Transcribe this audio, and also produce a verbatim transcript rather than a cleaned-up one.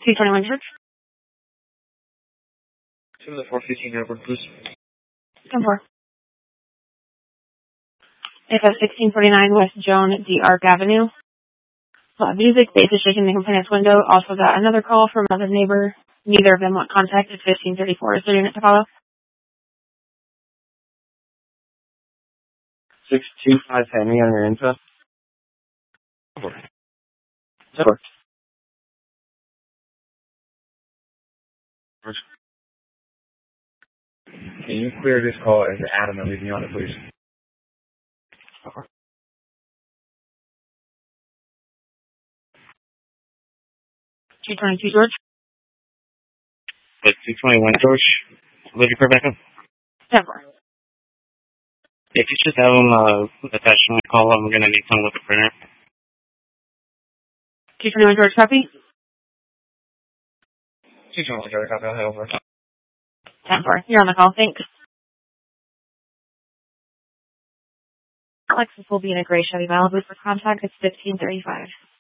two twenty-one Church. To the four fifteen airport, please. ten four. F F sixteen forty-nine West Joan D. Arc Avenue. Loud music, base is shaking the complainant's window. Also got another call from another neighbor. Neither of them want contact at fifteen thirty-four. Is there a unit to follow? six two five Henry on your info. Sure. Can you clear this call as Adam and leave me on it, please? two twenty-two George. It's two twenty-one George. Looking for backup? ten four. If you just have them uh, attached to my call, I'm going to need someone with a printer. two twenty-one George, copy? two twenty-one George, copy. I'll head over. ten four. You're on the call. Thanks. Alexis will be in a gray Chevy Malibu for contact. It's fifteen thirty-five.